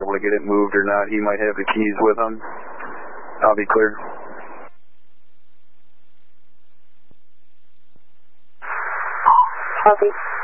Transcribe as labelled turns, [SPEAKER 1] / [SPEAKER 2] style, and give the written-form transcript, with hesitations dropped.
[SPEAKER 1] able to get it moved or not. He might have the keys with him. I'll be clear.
[SPEAKER 2] Copy.